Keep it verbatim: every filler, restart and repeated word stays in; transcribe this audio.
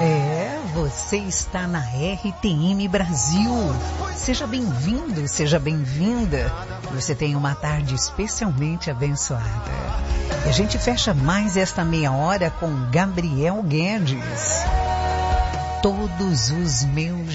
É, você está na R T M Brasil. Seja bem-vindo, seja bem-vinda. Você tem uma tarde especialmente abençoada. E a gente fecha mais esta meia hora com Gabriel Guedes. Todos os meus